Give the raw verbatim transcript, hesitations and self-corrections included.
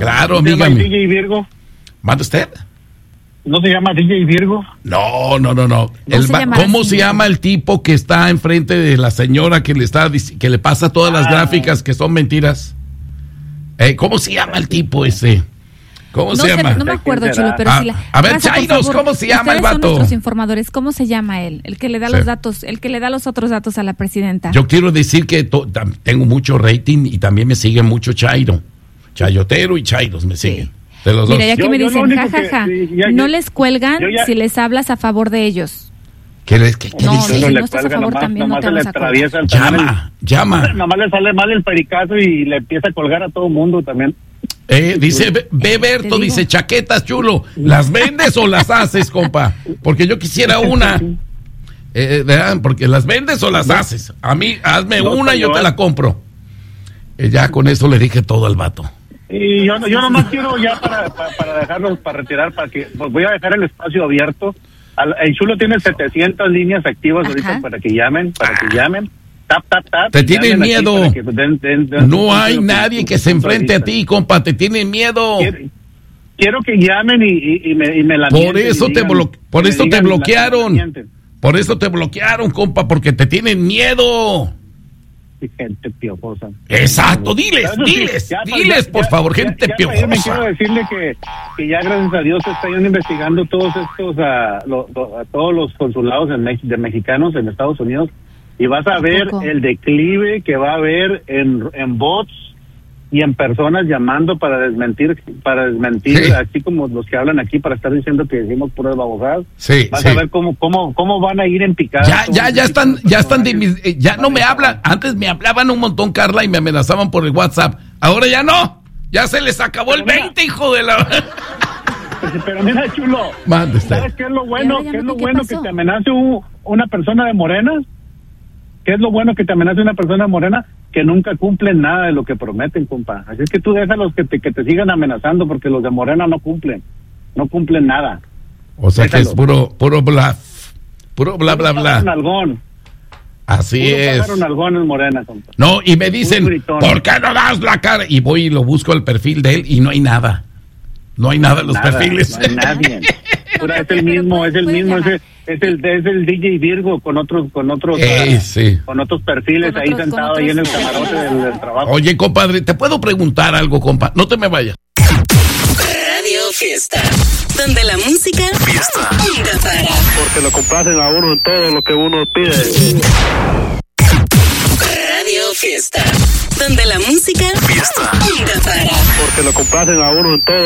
Claro, ¿No amiga. se llama D J Virgo? ¿Manda usted? ¿No se llama D J Virgo? No, no, no, no. No El se va- llama ¿Cómo así. se llama el tipo que está enfrente de la señora que le está dic- que le pasa todas las Ah. gráficas que son mentiras? Eh, ¿Cómo se llama el tipo ese? ¿Cómo No, se sé, llama? no me acuerdo, ¿Quién será? Chulo, pero Ah, si la... a ver, Raza, por Chairos, favor, ¿cómo se llama el ustedes son vato? nuestros informadores, ¿cómo se llama él? El que le da Sí. los datos, el que le da los otros datos a la presidenta. Yo quiero decir que to- tam- tengo mucho rating y también me sigue mucho Chairo. Chayotero y Chairos me siguen. De los Mira, dos. ya que Yo- me yo lo dicen, único que- jajaja, sí, ya- no ya- les cuelgan yo ya- si les hablas a favor de ellos. ¿Qué, les- qué- qué No, dice? si no no le estás a cuelga, favor nomás, también no nomás te se le vamos a colgar. atraviesa el canal Llama, llama. y- Nomás le sale mal el pericazo y le empieza a colgar a todo mundo también. Eh, dice Be- Beberto, Te digo. dice chaquetas, Chulo, ¿las vendes o las haces, compa? Porque yo quisiera una. Eh, ¿verdad? Porque las vendes o las haces. A mí, hazme No, una y yo señor. te la compro. Eh, ya con eso le dije todo al vato. Y yo, yo nomás quiero ya para, para, para dejarlos, para retirar, para que pues voy a dejar el espacio abierto. Al- el Chulo tiene setecientas líneas activas Ajá. ahorita para que llamen, para que llamen. Tap, tap, tap. Te y tienen llamen aquí miedo. para que den- den- den su No punto hay de- nadie su- que su se punto de enfrente a vista. ti, compa, te tienen miedo. Quiero, quiero que llamen y, y, y me, y me la Por mienten y eso te digan- blo- por me eso te digan la- bloquearon. la mienten. Por eso te bloquearon, compa, porque te tienen miedo. Sí, gente piojosa. Exacto, diles, Eso sí, diles, ya, diles, ya, por ya, favor, ya, gente ya, ya, me piojosa. quiero decirle que, que ya gracias a Dios se están investigando todos estos a, lo- lo- a todos los consulados en Mex- de mexicanos en Estados Unidos y vas a ver poco? el declive que va a haber en, en bots y en personas llamando para desmentir, para desmentir, Sí. así como los que hablan aquí para estar diciendo que decimos puras babosadas. Sí, Vas sí. a ver cómo, cómo, cómo van a ir en picada. Ya, todos ya, ya estos están, ya están, de personajes. mis- eh, ya no me hablan. Antes me hablaban un montón, Carla, y me amenazaban por el WhatsApp. Ahora ya no. Ya se les acabó el Pero mira. veinte, hijo de la. Pero mira, Chulo, Mande usted. ¿sabes qué es lo bueno? ahora ya ¿Qué es no, lo ¿qué bueno pasó? que te amenace u- una persona de Morena? ¿Qué es lo bueno que te amenace una persona de Morena? Que nunca cumplen nada de lo que prometen, compa. Así es que tú déjalos que te, que te sigan amenazando porque los de Morena no cumplen. No cumplen nada. O sea que es Déjalo. puro, puro bluff. Puro bla, bla, Puro bla. pájaro nalgón. Así Puro es. pájaro nalgón en Morena, compa. No, y me dicen, Puro gritón. ¿por qué no das la cara? Y voy y lo busco el perfil de él y no hay nada. No hay nada en los Nada, perfiles. no hay nadie. Pura, es el mismo, es el Pueden mismo, es llamar. el, es el, es el D J Virgo con otros, con otros, Eh, ah, sí. con otros perfiles Con ahí otros- sentado con ahí en el otros- camarote del, del trabajo. Oye, compadre, ¿te puedo preguntar algo, compa? No te me vayas. Radio Fiesta, donde la música fiesta nunca para. Porque lo complacen a uno en todo lo que uno pide. Radio Fiesta, donde la música fiesta nunca para. Porque lo complacen a uno en todo.